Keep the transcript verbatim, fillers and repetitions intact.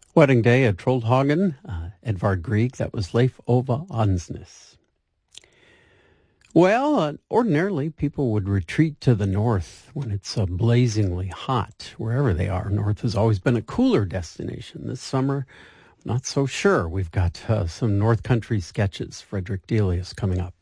Wedding Day at Trollhagen, uh, Edvard Grieg, that was Leif Ove Ansnes. Well, uh, ordinarily people would retreat to the north when it's uh, blazingly hot, wherever they are. North has always been a cooler destination. This summer, not so sure. We've got uh, some North Country sketches. Frederick Delius coming up.